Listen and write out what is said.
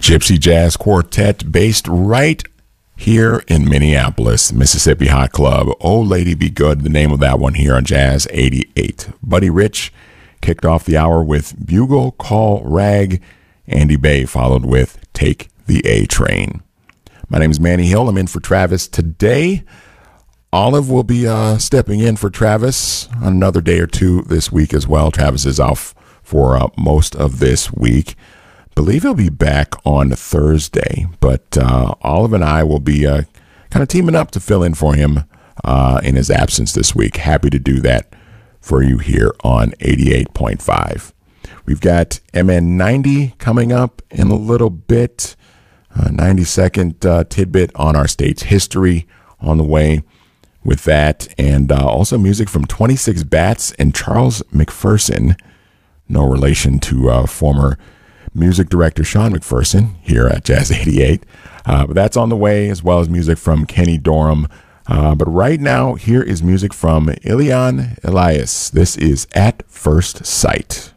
Gypsy Jazz Quartet based right here in Minneapolis, Mississippi Hot Club. Oh Lady Be Good, the name of that one here on Jazz 88. Buddy Rich kicked off the hour with Bugle Call Rag. Andy Bay followed with Take the A Train. My name is Manny Hill. I'm in for Travis today. Olive will be stepping in for Travis on another day or two this week as well. Travis is off for most of this week. Believe he'll be back on Thursday, but Olive and I will be kind of teaming up to fill in for him in his absence this week. Happy to do that for you here on 88.5. We've got MN90 coming up in a little bit. 90-second tidbit on our state's history on the way with that, and also music from 26 Bats and Charles McPherson. No relation to former music director Sean McPherson here at Jazz 88. But that's on the way, as well as music from Kenny Dorham. But right now, here is music from Ilian Elias. This is At First Sight.